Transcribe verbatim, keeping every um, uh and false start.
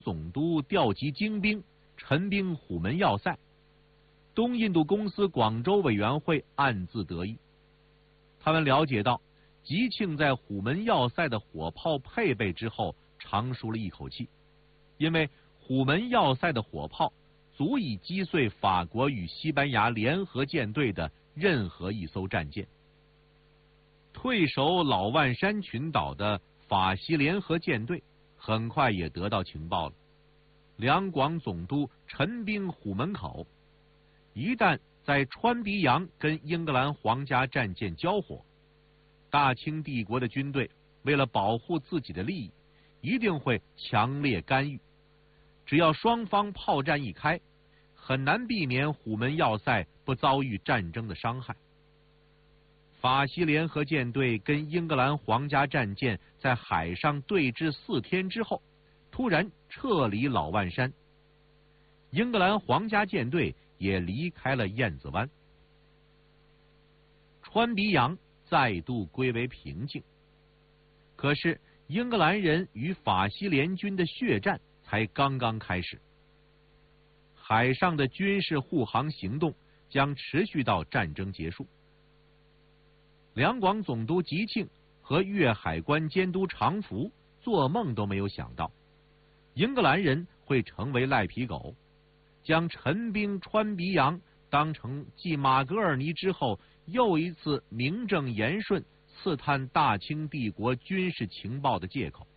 总督调集精兵，陈兵虎门要塞。东印度公司广州委员会暗自得意，他们了解到吉庆在虎门要塞的火炮配备之后，长舒了一口气，因为虎门要塞的火炮足以击碎法国与西班牙联合舰队的任何一艘战舰。退守老万山群岛的法西联合舰队很快也得到情报了，两广总督陈兵虎门口，一旦在川鼻洋跟英格兰皇家战舰交火，大清帝国的军队为了保护自己的利益，一定会强烈干预。只要双方炮战一开，很难避免虎门要塞不遭遇战争的伤害。法西联合舰队跟英格兰皇家战舰在海上对峙四天之后，突然撤离老万山，英格兰皇家舰队也离开了燕子湾，川鼻洋再度归为平静。可是英格兰人与法西联军的血战才刚刚开始，海上的军事护航行动将持续到战争结束。两广总督吉庆和粤海关监督常福做梦都没有想到，英格兰人会成为赖皮狗，将陈兵川鼻洋当成继马格尔尼之后又一次名正言顺刺探大清帝国军事情报的借口。